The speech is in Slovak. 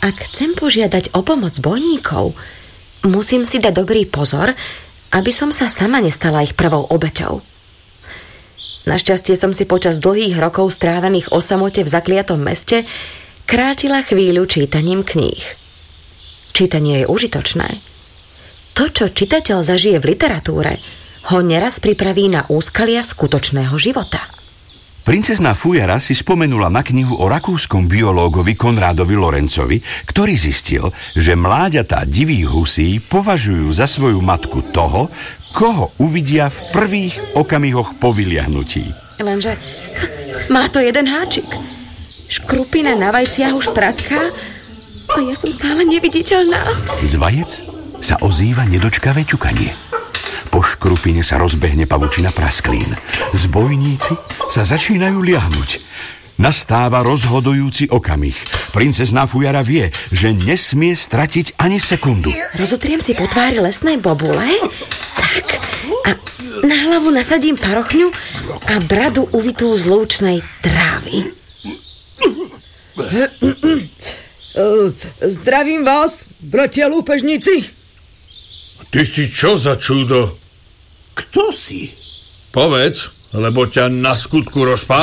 Ak chcem požiadať o pomoc bojníkov, musím si dať dobrý pozor, aby som sa sama nestala ich prvou obeťou. Našťastie som si počas dlhých rokov strávených o samote v zakliatom meste krátila chvíľu čítaním kníh. Čítanie je užitočné. To, čo čitateľ zažije v literatúre, ho neraz pripraví na úskalia skutočného života. Princezná Fujara si spomenula na knihu o rakúskom biológovi Konrádovi Lorencovi, ktorý zistil, že mláďatá divých husí považujú za svoju matku toho, koho uvidia v prvých okamihoch po vyliahnutí. Lenže má to jeden háčik. Škrupina na vajciach už praská a ja som stále neviditeľná. Z vajec sa ozýva nedočkavé ťukanie. Po škrupine sa rozbehne pavučina prasklín. Zbojníci sa začínajú liahnuť. Nastáva rozhodujúci okamih. Princezná Fujara vie, že nesmie stratiť ani sekundu. Rozotriem si po tvári lesnej bobule. Tak. A na hlavu nasadím parochňu a bradu uvitú z lúčnej trávy. Zdravím vás, bratia lúpežníci. Ty si čo za čudo? Kto si? Povedz, lebo ťa na skutku rozpálim.